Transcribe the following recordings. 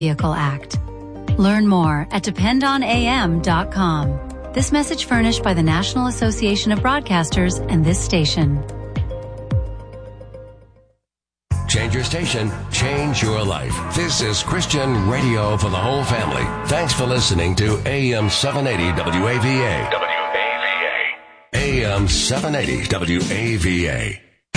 Vehicle Act. Learn more at dependonam.com. This message furnished by the National Association of Broadcasters and this station. Change your station, change your life. This is Christian radio for the whole family. Thanks for listening to AM 780 WAVA. AM 780 WAVA.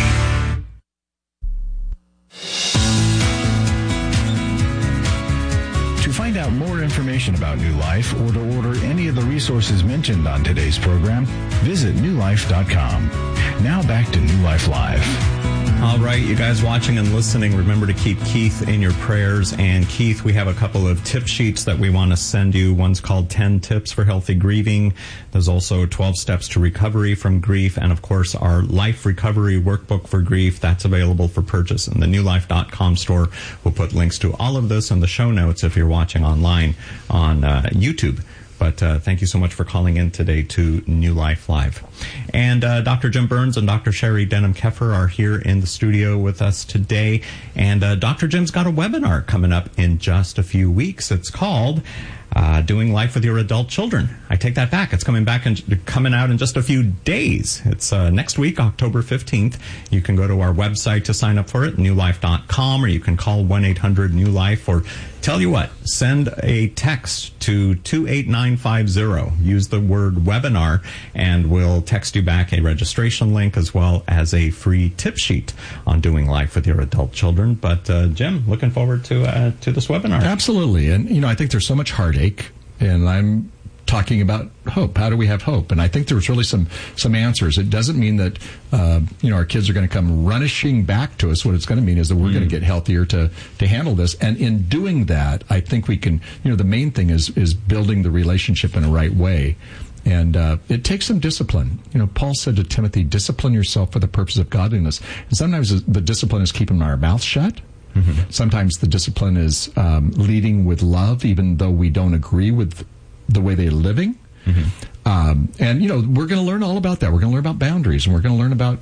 To find out more information about New Life or to order any of the resources mentioned on today's program, visit newlife.com. Now back to New Life Live. All right, you guys watching and listening, remember to keep Keith in your prayers. And Keith, we have a couple of tip sheets that we want to send you. One's called 10 Tips for Healthy Grieving. There's also 12 Steps to Recovery from Grief. And, of course, our Life Recovery Workbook for Grief. That's available for purchase in the newlife.com store. We'll put links to all of this in the show notes if you're watching online on YouTube. But thank you so much for calling in today to New Life Live. And Dr. Jim Burns and Dr. Sherry Denham-Keffer are here in the studio with us today. And Dr. Jim's got a webinar coming up in just a few weeks. It's called Doing Life with Your Adult Children. I take that back. It's coming out in just a few days. It's next week, October 15th. You can go to our website to sign up for it, newlife.com, or you can call 1-800-NEW-LIFE, or tell you what, send a text to 28950. Use the word webinar, and we'll text you back a registration link as well as a free tip sheet on doing life with your adult children. But Jim, looking forward to this webinar. Absolutely. And, I think there's so much heartache, and I'm talking about hope. How do we have hope? And I think there's really some answers. It doesn't mean that, our kids are going to come rushing back to us. What it's going to mean is that we're going to get healthier to handle this. And in doing that, I think we can, the main thing is building the relationship in a right way. And it takes some discipline. Paul said to Timothy, discipline yourself for the purpose of godliness. And sometimes the discipline is keeping our mouth shut. Mm-hmm. Sometimes the discipline is leading with love, even though we don't agree with the way they're living. Mm-hmm. And we're going to learn all about that. We're going to learn about boundaries, and we're going to learn about,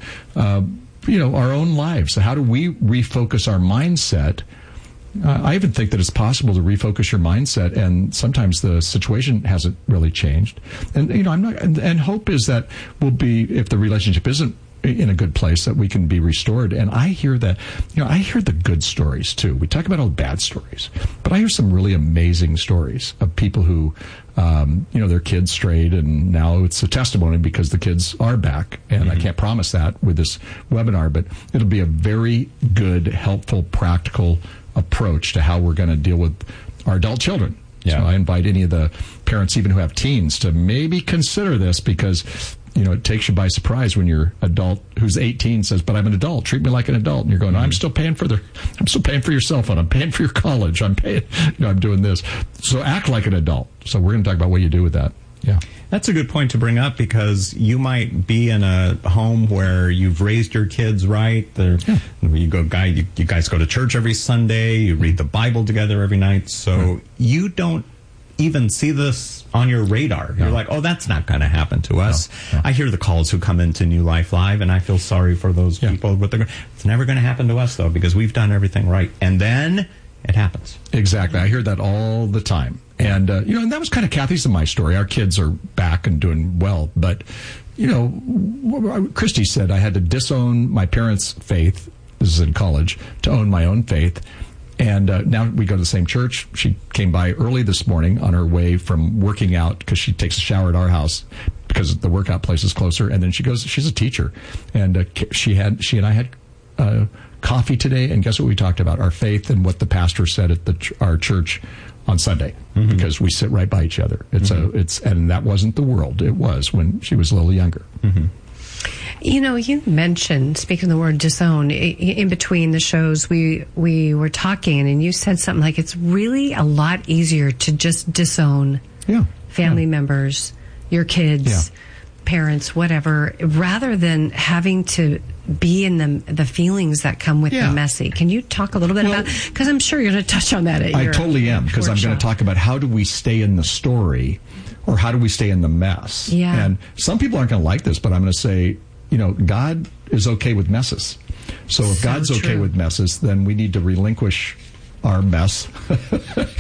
our own lives. So how do we refocus our mindset? I even think that it's possible to refocus your mindset, and sometimes the situation hasn't really changed. And, and hope is that we'll be, if the relationship isn't in a good place, that we can be restored. And I hear that, I hear the good stories too. We talk about all the bad stories, but I hear some really amazing stories of people who, their kids strayed, and now it's a testimony because the kids are back. And I can't promise that with this webinar, but it'll be a very good, helpful, practical approach to how we're going to deal with our adult children. Yeah. So I invite any of the parents, even who have teens, to maybe consider this, because it takes you by surprise when your adult who's 18 says, "But I'm an adult. Treat me like an adult." And you're going, "I'm still paying for your cell phone. I'm paying for your college. I'm paying. I'm doing this." So act like an adult. So we're going to talk about what you do with that. Yeah. That's a good point to bring up, because you might be in a home where you've raised your kids right. You guys go to church every Sunday. You read the Bible together every night. So you don't even see this on your radar. You're like, "Oh, that's not going to happen to us." No. I hear the calls who come into New Life Live, and I feel sorry for those people. But it's never going to happen to us, though, because we've done everything right. And then it happens. Exactly. I hear that all the time. And, and that was kind of Kathy's and my story. Our kids are back and doing well. But, Christy said I had to disown my parents' faith, this is in college, to own my own faith. And now we go to the same church. She came by early this morning on her way from working out, because she takes a shower at our house because the workout place is closer. And then she goes, she's a teacher. And she and I had coffee today. And guess what we talked about? Our faith and what the pastor said at our church on Sunday, because we sit right by each other. And that wasn't the world. It was when she was a little younger. Mm-hmm. You mentioned, speaking of the word disown, in between the shows, we were talking, and you said something like it's really a lot easier to just disown family members, your kids, parents, whatever, rather than having to be in the feelings that come with the messy. Can you talk a little bit about, because I'm sure you're going to touch on that at I totally am, because I'm going to talk about how do we stay in the story, or how do we stay in the mess. Yeah. And some people aren't going to like this, but I'm going to say, God is okay with messes. So if God's okay with messes, then we need to relinquish our mess.